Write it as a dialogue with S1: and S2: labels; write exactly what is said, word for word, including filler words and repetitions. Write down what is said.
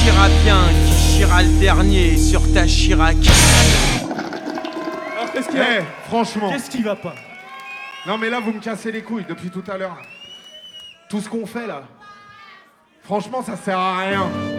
S1: chirapien qui chira le dernier sur ta Chirac.
S2: Alors qu'est-ce qu'il y a?
S3: Eh, franchement.
S2: Qu'est-ce qui va pas?
S3: Non mais là vous me cassez les couilles depuis tout à l'heure. Tout ce qu'on fait là, franchement ça sert à rien.